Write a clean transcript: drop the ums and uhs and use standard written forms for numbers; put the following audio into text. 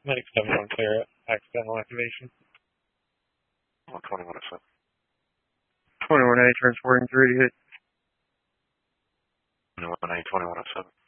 Medic 7-1 clear, accidental activation. 121 at 7. 21A transporting 388. 21A, 21 at 7.